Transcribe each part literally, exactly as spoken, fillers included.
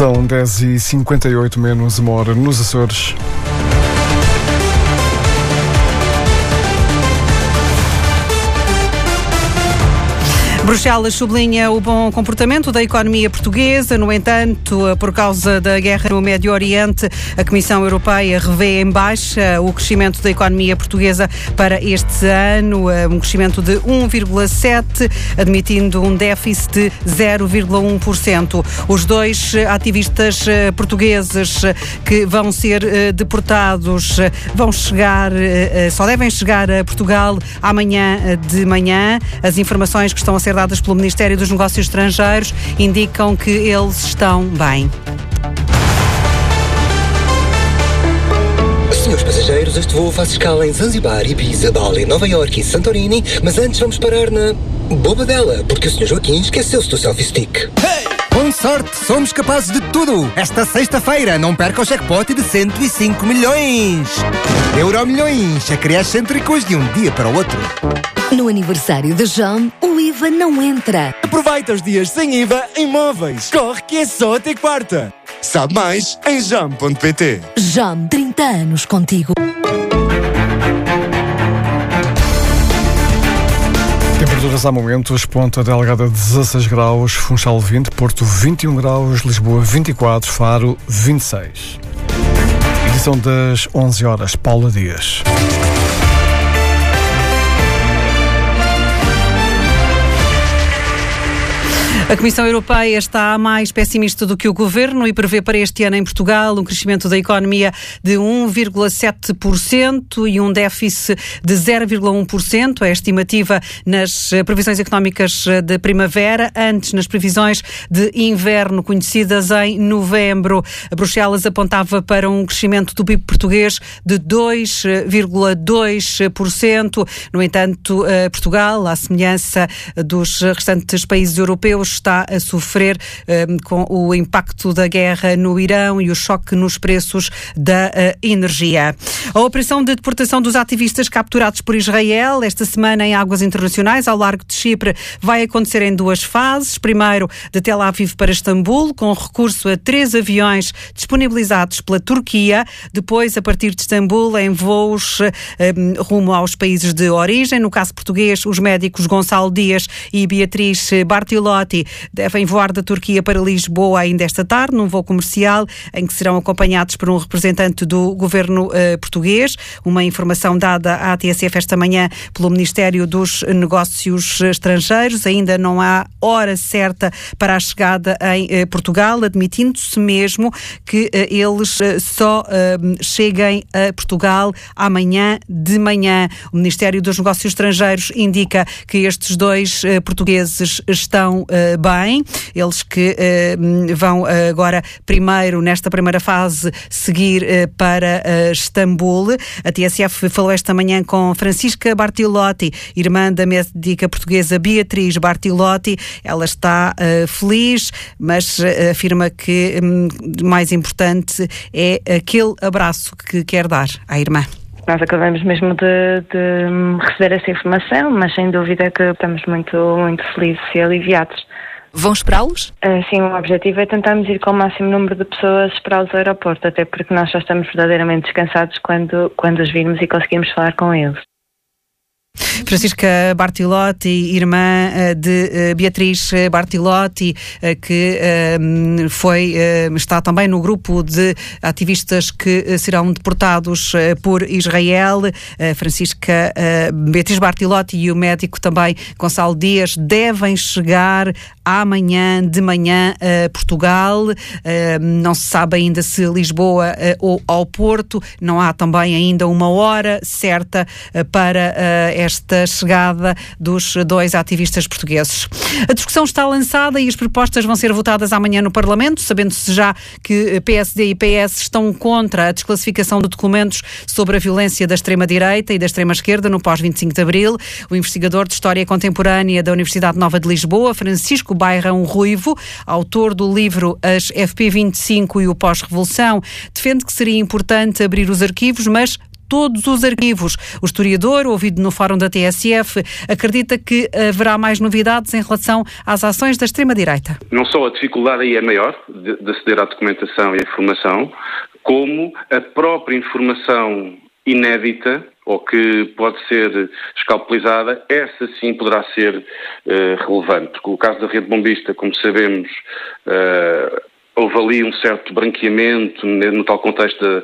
São dez e cinquenta e oito menos uma hora nos Açores. Bruxelas sublinha o bom comportamento da economia portuguesa. No entanto, por causa da guerra no Médio Oriente, a Comissão Europeia revê em baixa o crescimento da economia portuguesa para este ano, um crescimento de um vírgula sete por cento, admitindo um déficit de zero vírgula um por cento. Os dois ativistas portugueses que vão ser deportados vão chegar, só devem chegar a Portugal amanhã de manhã. As informações que estão a ser dadas pelo Ministério dos Negócios Estrangeiros indicam que eles estão bem. Senhores passageiros, este voo faz escala em Zanzibar, Ibiza, Bali, Nova Iorque e Santorini, mas antes vamos parar na Bobadela, porque o senhor Joaquim esqueceu-se do selfie stick. Hey! Com sorte, somos capazes de tudo. Esta sexta-feira, não perca o jackpot de cento e cinco milhões. Euromilhões, a criar excêntricos de um dia para o outro. No aniversário da Jam, o I V A não entra. Aproveita os dias sem I V A em móveis. Corre que é só até quarta. Sabe mais em jam ponto pt. Jam, trinta anos contigo. Temperaturas há momentos: Ponta Delgada dezasseis graus, Funchal vinte, Porto vinte e um graus, Lisboa vinte e quatro, Faro vinte e seis. Edição das onze horas, Paula Dias. A Comissão Europeia está mais pessimista do que o Governo e prevê para este ano em Portugal um crescimento da economia de um vírgula sete por cento e um déficit de zero vírgula um por cento. É a estimativa nas previsões económicas de primavera, antes nas previsões de inverno, conhecidas em novembro. Bruxelas apontava para um crescimento do P I B português de dois vírgula dois por cento. No entanto, Portugal, à semelhança dos restantes países europeus, está a sofrer um, com o impacto da guerra no Irão e o choque nos preços da uh, energia. A operação de deportação dos ativistas capturados por Israel esta semana em águas internacionais ao largo de Chipre vai acontecer em duas fases. Primeiro, de Tel Aviv para Istambul, com recurso a três aviões disponibilizados pela Turquia. Depois, a partir de Istambul, em voos um, rumo aos países de origem. No caso português, os médicos Gonçalo Dias e Beatriz Bartilotti devem voar da Turquia para Lisboa ainda esta tarde, num voo comercial em que serão acompanhados por um representante do governo uh, português. Uma informação dada à T S F esta manhã pelo Ministério dos Negócios Estrangeiros. Ainda não há hora certa para a chegada em uh, Portugal, admitindo-se mesmo que uh, eles uh, só uh, cheguem a Portugal amanhã de manhã. O Ministério dos Negócios Estrangeiros indica que estes dois uh, portugueses estão uh, bem, eles que uh, vão uh, agora primeiro, nesta primeira fase, seguir uh, para uh, Istambul. A T S F falou esta manhã com Francisca Bartilotti, irmã da médica portuguesa Beatriz Bartilotti. Ela está uh, feliz, mas uh, afirma que um, mais importante é aquele abraço que quer dar à irmã. Nós acabamos mesmo de, de receber essa informação, mas sem dúvida que estamos muito, muito felizes e aliviados. Vão esperá-los? Sim, o objetivo é tentarmos ir com o máximo número de pessoas esperá-los ao aeroporto, até porque nós já estamos verdadeiramente descansados quando, quando os virmos e conseguimos falar com eles. Francisca Bartilotti, irmã de Beatriz Bartilotti, que foi, está também no grupo de ativistas que serão deportados por Israel. Francisca Beatriz Bartilotti e o médico também Gonçalo Dias devem chegar amanhã de manhã a Portugal. Não se sabe ainda se Lisboa ou ao Porto. Não há também ainda uma hora certa para esta chegada dos dois ativistas portugueses. A discussão está lançada e as propostas vão ser votadas amanhã no Parlamento, sabendo-se já que P S D e P S estão contra a desclassificação de documentos sobre a violência da extrema-direita e da extrema-esquerda no pós vinte e cinco de Abril. O investigador de História Contemporânea da Universidade Nova de Lisboa, Francisco Bairrão Ruivo, autor do livro As F P vinte e cinco e o Pós-Revolução, defende que seria importante abrir os arquivos, mas todos os arquivos. O historiador, ouvido no Fórum da T S F, acredita que haverá mais novidades em relação às ações da extrema-direita. Não só a dificuldade aí é maior de, de aceder à documentação e à informação, como a própria informação inédita ou que pode ser escalpelizada, essa sim poderá ser uh, relevante. Porque o caso da rede bombista, como sabemos, uh, houve ali um certo branqueamento no tal contexto de,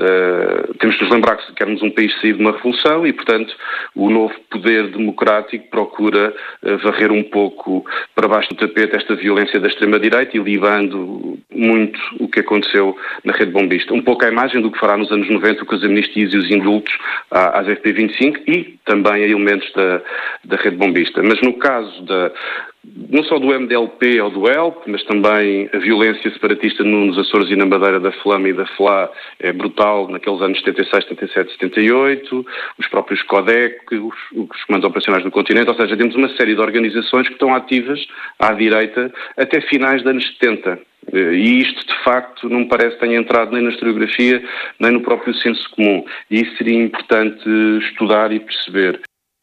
uh, temos de nos lembrar que queremos um país sair de uma revolução e, portanto, o novo poder democrático procura uh, varrer um pouco para baixo do tapete esta violência da extrema-direita e libando muito o que aconteceu na rede bombista. Um pouco a imagem do que fará nos anos noventa com as amnistias e os indultos às F P vinte e cinco e também a elementos da, da rede bombista. Mas no caso da não só do M D L P ou do E L P, mas também a violência separatista nos Açores e na Madeira da Flama e da F L A é brutal naqueles anos setenta e seis, setenta e sete, setenta e oito, os próprios CODEC, os, os comandos operacionais do continente, ou seja, temos uma série de organizações que estão ativas à direita até finais dos anos setenta. E isto, de facto, não me parece que tenha entrado nem na historiografia, nem no próprio senso comum. E isso seria importante estudar e perceber.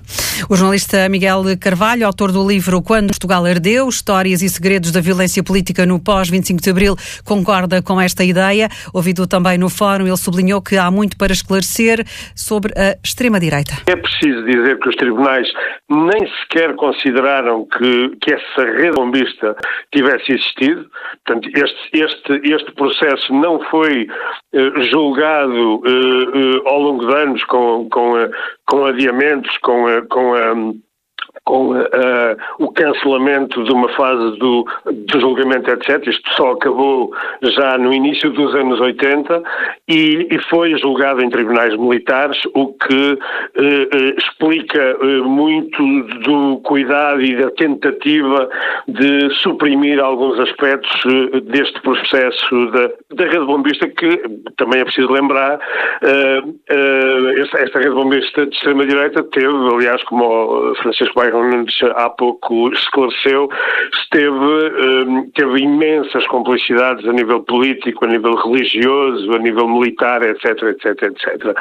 O jornalista Miguel Carvalho, autor do livro Quando Portugal Ardeu, Histórias e Segredos da Violência Política no pós-vinte e cinco de Abril, concorda com esta ideia. Ouvido também no fórum, ele sublinhou que há muito para esclarecer sobre a extrema-direita. É preciso dizer que os tribunais nem sequer consideraram que, que essa rede bombista tivesse existido. Portanto, este, este, este processo não foi uh, julgado uh, uh, ao longo de anos com, com, uh, com adiamentos, com uh, com, um, com uh, o cancelamento de uma fase do, do julgamento, etcétera. Isto só acabou já no início dos anos oitenta e, e foi julgado em tribunais militares, o que uh, uh, explica uh, muito do cuidado e da tentativa de suprimir alguns aspectos uh, deste processo da, da rede bombista, que também é preciso lembrar, uh, uh, esta, esta rede bombista de extrema-direita teve, aliás, como o Francisco Bairro há pouco esclareceu, esteve, um, teve imensas complicidades a nível político, a nível religioso, a nível militar, etc, etc, etcétera.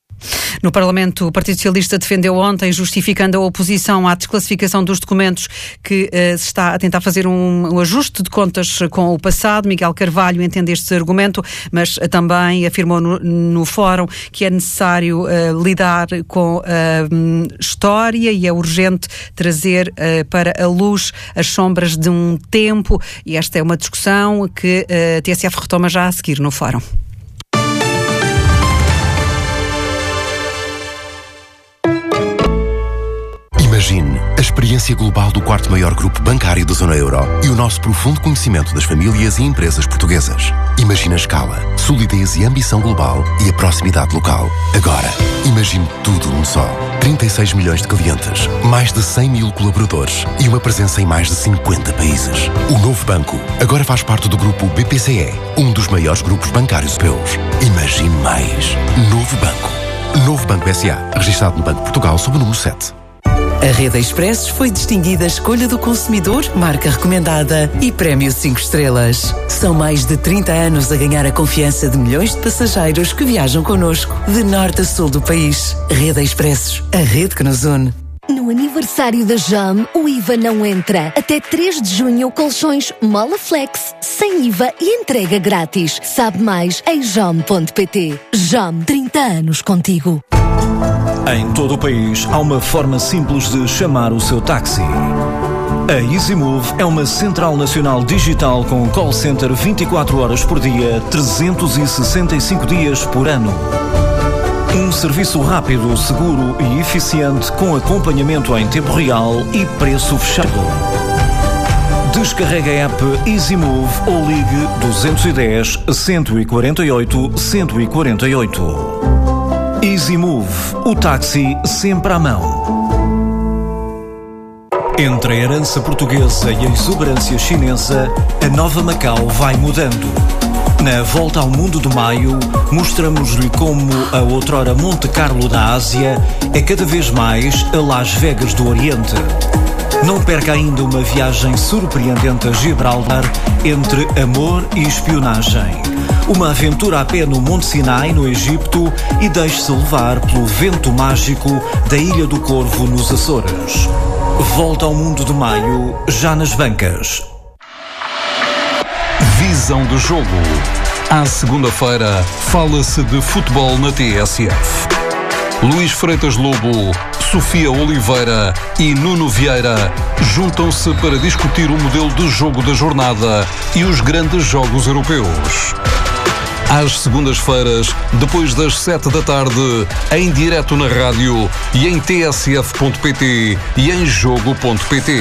No Parlamento, o Partido Socialista defendeu ontem, justificando a oposição à desclassificação dos documentos, que uh, se está a tentar fazer um, um ajuste de contas com o passado. Miguel Carvalho entende este argumento, mas uh, também afirmou no, no fórum que é necessário uh, lidar com a uh, história e é urgente trazer uh, para a luz as sombras de um tempo, e esta é uma discussão que a uh, T S F retoma já a seguir no fórum. Imagine a experiência global do quarto maior grupo bancário da zona euro e o nosso profundo conhecimento das famílias e empresas portuguesas. Imagine a escala, solidez e ambição global e a proximidade local. Agora, imagine tudo num só. trinta e seis milhões de clientes, mais de cem mil colaboradores e uma presença em mais de cinquenta países. O novo banco agora faz parte do grupo B P C E, um dos maiores grupos bancários europeus. Imagine mais. Novo Banco. Novo Banco S A, registado no Banco de Portugal sob o número sete. A Rede Expressos foi distinguida Escolha do Consumidor, marca recomendada e prémio cinco estrelas. São mais de trinta anos a ganhar a confiança de milhões de passageiros que viajam connosco, de norte a sul do país. Rede Expressos, a rede que nos une. No aniversário da Jam, o I V A não entra. Até três de junho, colchões Molaflex, sem I V A e entrega grátis. Sabe mais em jam ponto pt. Jam, trinta anos contigo. Em todo o país, há uma forma simples de chamar o seu táxi. A EasyMove é uma central nacional digital com call center vinte e quatro horas por dia, trezentos e sessenta e cinco dias por ano. Um serviço rápido, seguro e eficiente com acompanhamento em tempo real e preço fechado. Descarregue a app EasyMove ou ligue dois um zero, um quatro oito, um quatro oito. EasyMove, o táxi sempre à mão. Entre a herança portuguesa e a exuberância chinesa, a nova Macau vai mudando. Na Volta ao Mundo de Maio, mostramos-lhe como a outrora Monte Carlo da Ásia é cada vez mais a Las Vegas do Oriente. Não perca ainda uma viagem surpreendente a Gibraltar entre amor e espionagem. uma aventura a pé no Monte Sinai, no Egito, e deixe-se levar pelo vento mágico da Ilha do Corvo, nos Açores. Volta ao mundo de maio, já nas bancas. Visão de jogo. À segunda-feira, fala-se de futebol na T S F. Luís Freitas Lobo, Sofia Oliveira e Nuno Vieira juntam-se para discutir o modelo de jogo da jornada e os grandes jogos europeus. Às segundas-feiras, depois das sete da tarde, em direto na rádio e em t s f ponto p t e em jogo ponto p t.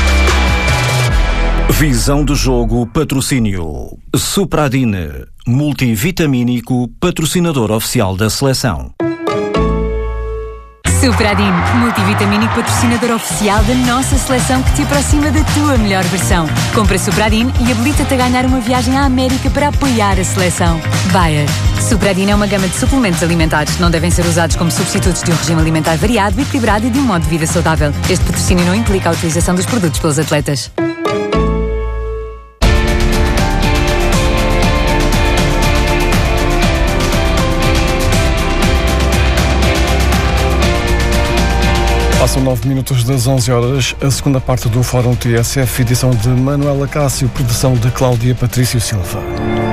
Visão de jogo, patrocínio Supradine, multivitamínico, patrocinador oficial da seleção. Supradine, multivitamínico, patrocinador oficial da nossa seleção, que te aproxima da tua melhor versão. Compra Supradine e habilita-te a ganhar uma viagem à América para apoiar a seleção. Bayer. Supradine é uma gama de suplementos alimentares. Não devem ser usados como substitutos de um regime alimentar variado, equilibrado e de um modo de vida saudável. Este patrocínio não implica a utilização dos produtos pelos atletas. Passam nove minutos das onze horas, a segunda parte do Fórum T S F, edição de Manuela Cássio, produção de Cláudia Patrício Silva.